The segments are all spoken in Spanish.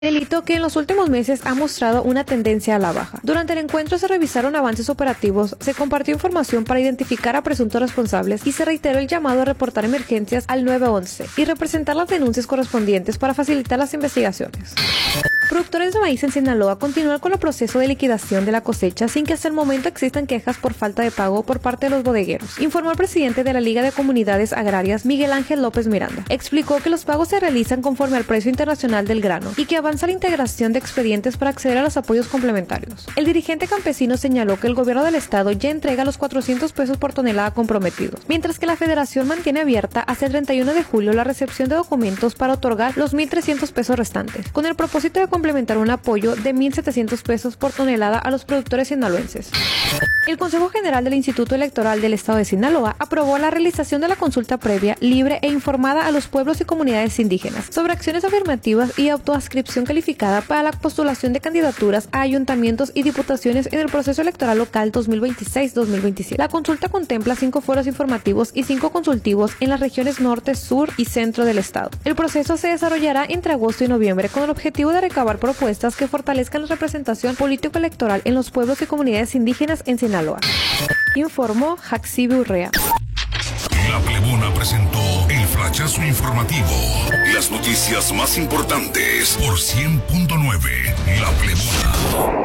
delito que en los últimos meses ha mostrado una tendencia a la baja. Durante el encuentro se revisaron avances operativos, se compartió información para identificar a presuntos responsables y se reiteró el llamado a reportar emergencias al 911 y representar las denuncias correspondientes para facilitar las investigaciones. Productores de maíz en Sinaloa continúan con el proceso de liquidación de la cosecha sin que hasta el momento existan quejas por falta de pago por parte de los bodegueros, informó el presidente de la Liga de Comunidades Agrarias, Miguel Ángel López Miranda. Explicó que los pagos se realizan conforme al precio internacional del grano y que avanza la integración de expedientes para acceder a los apoyos complementarios. El dirigente campesino señaló que el gobierno del estado ya entrega los 400 pesos por tonelada comprometidos, mientras que la federación mantiene abierta hasta el 31 de julio la recepción de documentos para otorgar los 1.300 pesos restantes, con el propósito de complementar un apoyo de 1.700 pesos por tonelada a los productores sinaloenses. El Consejo General del Instituto Electoral del Estado de Sinaloa aprobó la realización de la consulta previa, libre e informada a los pueblos y comunidades indígenas sobre acciones afirmativas y autoadscripción calificada para la postulación de candidaturas a ayuntamientos y diputaciones en el proceso electoral local 2026-2027. La consulta contempla 5 foros informativos y 5 consultivos en las regiones norte, sur y centro del estado. El proceso se desarrollará entre agosto y noviembre con el objetivo de recabar propuestas que fortalezcan la representación político-electoral en los pueblos y comunidades indígenas en Sinaloa. Informó Jaxibi Urrea. La Plebona presentó el flachazo informativo. Las noticias más importantes por 100.9 La Plebona.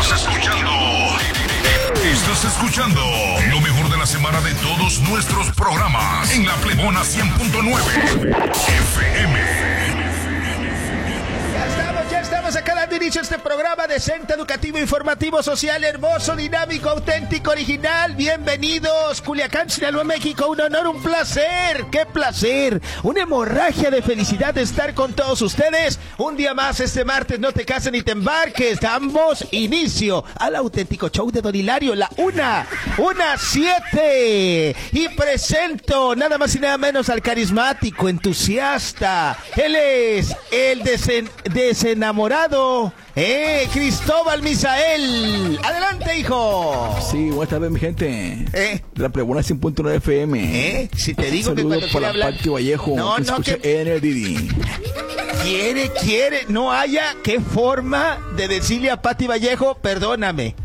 Estás escuchando lo mejor de la semana de todos nuestros programas en La Plebona 100.9 FM. Ya estamos acá dando inicio a este programa decente, educativo, informativo, social, hermoso, dinámico, auténtico, original. Bienvenidos, Culiacán, Sinaloa, México. Un honor, un placer. ¡Qué placer! Una hemorragia de felicidad de estar con todos ustedes. Un día más este martes, no te cases ni te embarques. Damos inicio al auténtico show de Don Hilario, la 1:07. Y presento nada más y nada menos al carismático, entusiasta. Él es el desenamorado, Cristóbal Misael. Adelante, hijo. Sí, buenas tardes, mi gente. La Plebona 100.9 FM. Si te digo saludos que cuando para hablar... Pati Vallejo, no, que escucha en el Didi. Quiere, no haya qué forma de decirle a Pati Vallejo, perdóname,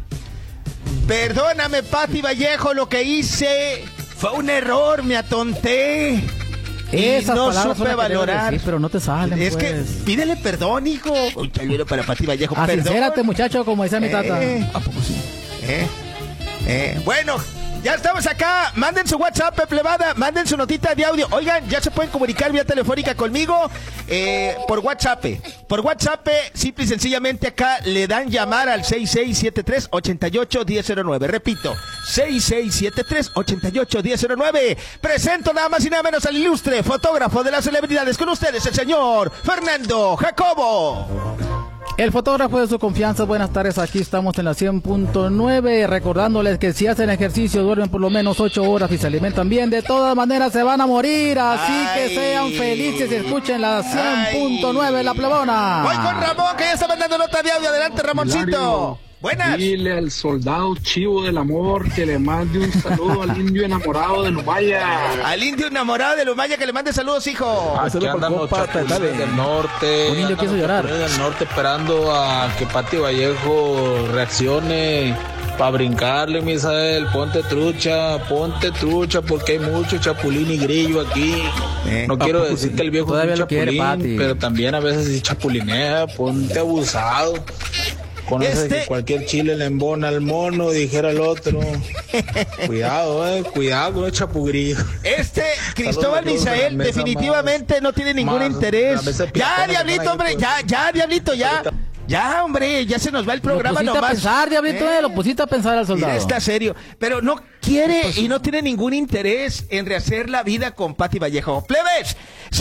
Pati Vallejo, lo que hice fue un error, me atonté. Esas no supe valorar. Decir, pero no te salen. Es pues. que pídele perdón, hijo. Un saludo para Pati Vallejo. Sincérate, muchacho, como decía mi tata. ¿A poco sí? Bueno, ya estamos acá. Manden su WhatsApp, plebada. Manden su notita de audio. Oigan, ya se pueden comunicar vía telefónica conmigo. Por WhatsApp. Por WhatsApp, simple y sencillamente acá le dan llamar al 6673-881009. Repito, 6673-881009. Presento nada más y nada menos al ilustre fotógrafo de las celebridades. Con ustedes, el señor Fernando Jacobo. El fotógrafo de su confianza. Buenas tardes, aquí estamos en la 100.9, recordándoles que si hacen ejercicio, duermen por lo menos 8 horas y se alimentan bien, de todas maneras se van a morir, así que sean felices y escuchen la 100.9, La Plebona. Voy con Ramón, que ya está mandando nota de audio. Adelante, Ramoncito. Hilario, buenas. Dile al soldado chivo del amor que le mande un saludo al indio enamorado de Lumaya. Al indio enamorado de Lumaya, que le mande saludos, hijo. Aquí andamos chapulines del norte. Un indio quiso llorar. Del norte esperando a que Pati Vallejo reaccione para brincarle, Misael. Ponte trucha, porque hay mucho chapulín y grillo aquí. No quiero decir que el viejo es un chapulín, pero también a veces sí chapulinea. Ponte abusado. Conoce que cualquier chile le embona al mono, dijera el otro. Cuidado con el chapugrillo. Cristóbal Misael definitivamente no tiene ningún interés. Ya, Diablito, hombre, ya, Diablito, ya. Ya, hombre, ya se nos va el programa nomás. Lo pusiste a pensar, Diablito, lo pusiste a pensar al soldado. Mira, está serio, pero no quiere y no tiene ningún interés en rehacer la vida con Pati Vallejo. Plebes,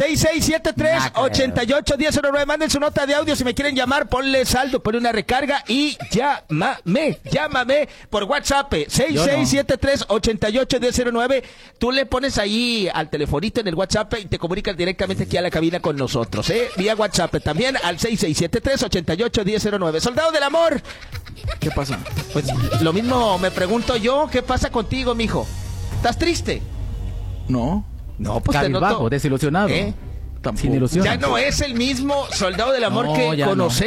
6673-881009, manden su nota de audio. Si me quieren llamar, ponle saldo, ponle una recarga y llámame por WhatsApp, 6673-881009. Tú le pones ahí al telefonito en el WhatsApp y te comunicas directamente aquí a la cabina con nosotros, vía WhatsApp también al 6673-881009. Soldado del amor. ¿Qué pasa? Pues lo mismo me pregunto yo, ¿qué pasa contigo, mijo? ¿Estás triste? No. No, pues cabizbajo, desilusionado. Sin ilusión. Ya no es el mismo soldado del amor que conocemos.